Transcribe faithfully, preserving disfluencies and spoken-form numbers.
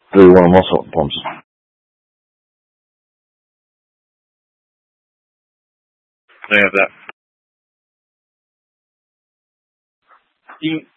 thirty one muscle pumps. I have that. You,